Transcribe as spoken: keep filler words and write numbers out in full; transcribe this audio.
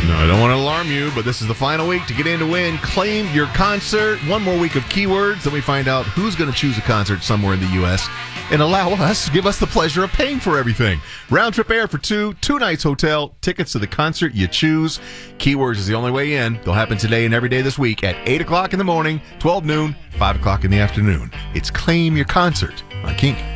No, I don't want to alarm you, but this is the final week to get in to win. Claim your concert. One more week of keywords, then we find out who's going to choose a concert somewhere in the U S and allow us, give us the pleasure of paying for everything. Round trip air for two, two nights hotel, tickets to the concert you choose. Keywords is the only way in. They'll happen today and every day this week at eight o'clock in the morning, twelve noon, five o'clock in the afternoon. It's Claim Your Concert on Kink.